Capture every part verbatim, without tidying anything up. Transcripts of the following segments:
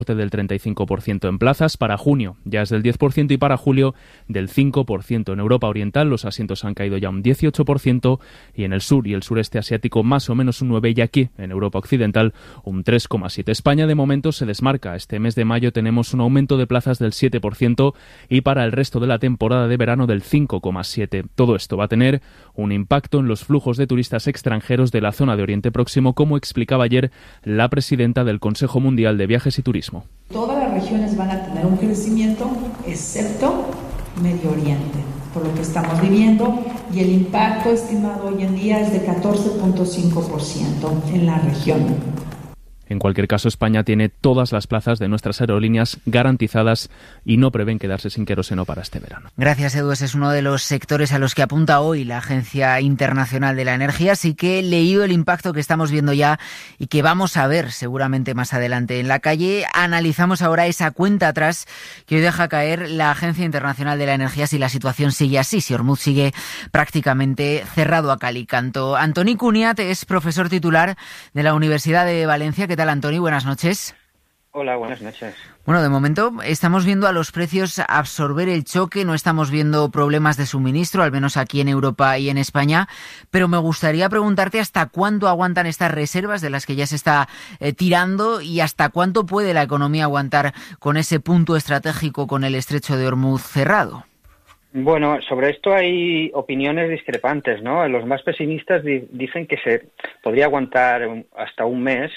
del treinta y cinco por ciento en plazas. Para junio ya es del diez por ciento y para julio del cinco por ciento. En Europa Oriental los asientos han caído ya un dieciocho por ciento y en el sur y el sureste asiático más o menos un nueve por ciento y aquí en Europa Occidental un tres coma siete por ciento. España de momento se desmarca. Este mes de mayo tenemos un aumento de plazas del siete por ciento y para el resto de la temporada de verano del cinco coma siete por ciento. Todo esto va a tener un impacto en los flujos de turistas extranjeros de la zona de Oriente Próximo, como explicaba ayer la presidenta del Consejo Mundial de Viajes y Turismo. Todas las regiones van a tener un crecimiento, excepto Medio Oriente, por lo que estamos viviendo, y el impacto estimado hoy en día es de catorce punto cinco por ciento en la región. En cualquier caso, España tiene todas las plazas de nuestras aerolíneas garantizadas y no prevén quedarse sin queroseno para este verano. Gracias, Edu. Ese es uno de los sectores a los que apunta hoy la Agencia Internacional de la Energía. Así que he leído el impacto que estamos viendo ya y que vamos a ver seguramente más adelante en la calle. Analizamos ahora esa cuenta atrás que hoy deja caer la Agencia Internacional de la Energía si la situación sigue así, si Ormuz sigue prácticamente cerrado a cal y canto. Antoni Cuniat es profesor titular de la Universidad de Valencia. ¿Qué tal, Antoni? Buenas noches. Hola, buenas noches. Bueno, de momento estamos viendo a los precios absorber el choque, no estamos viendo problemas de suministro, al menos aquí en Europa y en España, pero me gustaría preguntarte hasta cuánto aguantan estas reservas de las que ya se está eh, tirando y hasta cuánto puede la economía aguantar con ese punto estratégico con el estrecho de Ormuz cerrado. Bueno, sobre esto hay opiniones discrepantes, ¿no? Los más pesimistas di- dicen que se podría aguantar un, hasta un mes,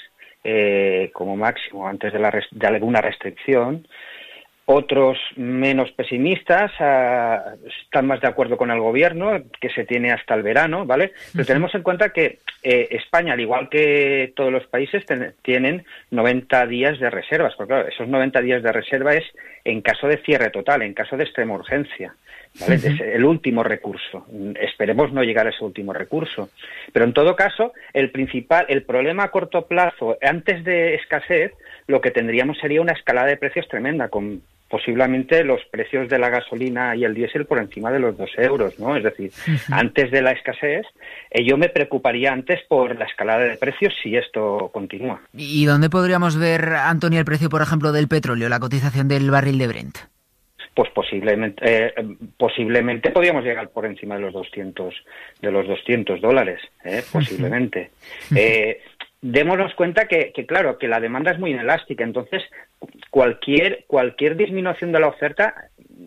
Eh, como máximo antes de, la res- de alguna restricción. Otros menos pesimistas uh, están más de acuerdo con el gobierno, que se tiene hasta el verano, ¿vale? Pero tenemos en cuenta que eh, España, al igual que todos los países, ten- tienen noventa días de reservas, porque claro, esos noventa días de reserva es en caso de cierre total, en caso de extrema urgencia, ¿vale? Es el último recurso. Esperemos no llegar a ese último recurso. Pero en todo caso, el principal, el problema a corto plazo, antes de escasez, lo que tendríamos sería una escalada de precios tremenda, con posiblemente los precios de la gasolina y el diésel por encima de los dos euros, ¿no? Es decir, uh-huh. antes de la escasez, eh, yo me preocuparía antes por la escalada de precios si esto continúa. ¿Y dónde podríamos ver, Antoni, el precio, por ejemplo, del petróleo, la cotización del barril de Brent? Pues posiblemente, eh, posiblemente podríamos llegar por encima de los doscientos, de los doscientos dólares, eh, posiblemente. eh, Démonos cuenta que, que, claro, que la demanda es muy inelástica, entonces cualquier cualquier disminución de la oferta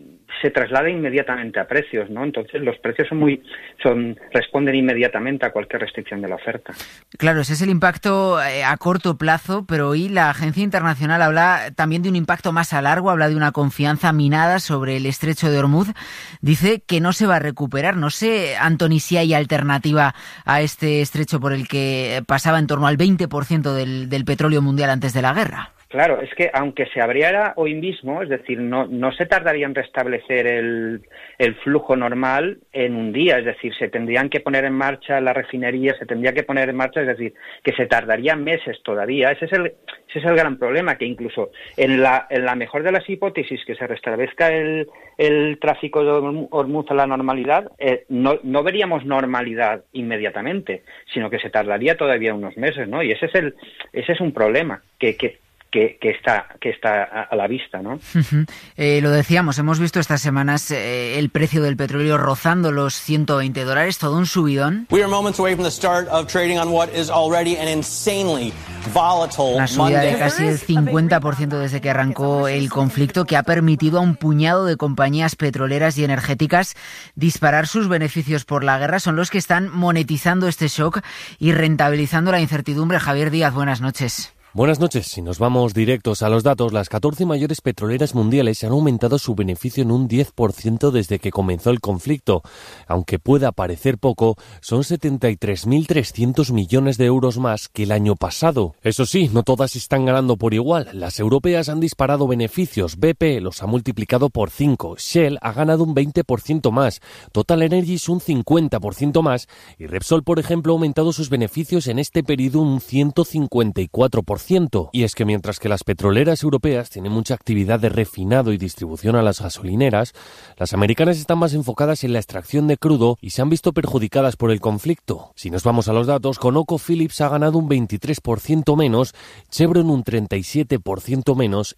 se traslada inmediatamente a precios, ¿no? Entonces los precios son muy son responden inmediatamente a cualquier restricción de la oferta. Claro, ese es el impacto a corto plazo, pero hoy la Agencia Internacional habla también de un impacto más a largo, habla de una confianza minada sobre el estrecho de Ormuz. Dice que no se va a recuperar. No sé, Antoni, si hay alternativa a este estrecho por el que pasaba en torno al veinte por ciento del, del petróleo mundial antes de la guerra. Claro, es que aunque se abriera hoy mismo, es decir, no no se tardaría en restablecer el, el flujo normal en un día, es decir, se tendrían que poner en marcha las refinerías, se tendría que poner en marcha, es decir, que se tardaría meses todavía. Ese es el ese es el gran problema, que incluso en la en la mejor de las hipótesis que se restablezca el el tráfico de Ormuz a la normalidad, eh, no no veríamos normalidad inmediatamente, sino que se tardaría todavía unos meses, ¿no? Y ese es el ese es un problema que que Que, que está que está a la vista, ¿no? Uh-huh. Eh, lo decíamos, hemos visto estas semanas eh, el precio del petróleo rozando los ciento veinte dólares, todo un subidón. We are moments away from the start of trading on what is already an insanely volatile Una subida Monday. de casi el cincuenta por ciento desde que arrancó el conflicto, que ha permitido a un puñado de compañías petroleras y energéticas disparar sus beneficios por la guerra. Son los que están monetizando este shock y rentabilizando la incertidumbre. Javier Díaz, buenas noches. Buenas noches. Si nos vamos directos a los datos, las catorce mayores petroleras mundiales han aumentado su beneficio en un diez por ciento desde que comenzó el conflicto. Aunque pueda parecer poco, son setenta y tres mil trescientos millones de euros más que el año pasado. Eso sí, no todas están ganando por igual. Las europeas han disparado beneficios, B P los ha multiplicado por cinco, Shell ha ganado un veinte por ciento más, Total Energies un cincuenta por ciento más y Repsol, por ejemplo, ha aumentado sus beneficios en este periodo un ciento cincuenta y cuatro por ciento. por ciento. Y es que mientras que las petroleras europeas tienen mucha actividad de refinado y distribución a las gasolineras, las americanas están más enfocadas en la extracción de crudo y se han visto perjudicadas por el conflicto. Si nos vamos a los datos, ConocoPhillips ha ganado un veintitrés por ciento menos, Chevron un treinta y siete por ciento menos